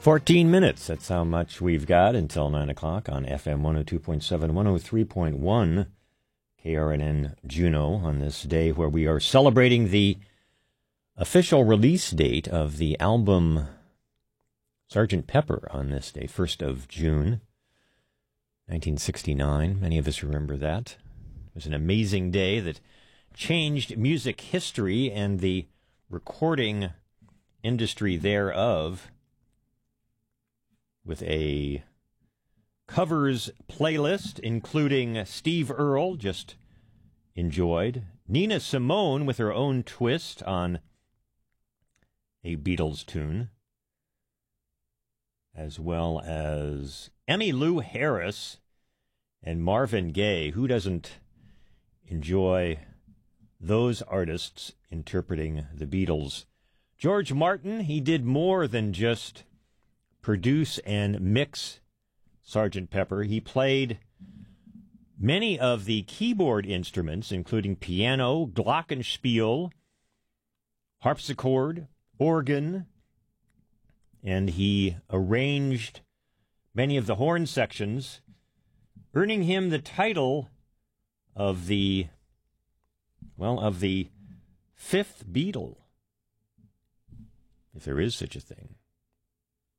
14 minutes. That's how much we've got until 9 o'clock on FM 102.7, 103.1 KRNN Juneau on this day where we are celebrating the official release date of the album Sgt. Pepper on this day, 1st of June, 1969. Many of us remember that. It was an amazing day that changed music history and the recording industry thereof, with a covers playlist including Steve Earle, just enjoyed, Nina Simone with her own twist on a Beatles tune, as well as Emmylou Harris and Marvin Gaye. Who doesn't enjoy those artists interpreting the Beatles? George Martin, he did more than just produce and mix Sgt. Pepper. He played many of the keyboard instruments, including piano, glockenspiel, harpsichord, organ, and he arranged many of the horn sections, earning him the title of the fifth Beatle, if there is such a thing.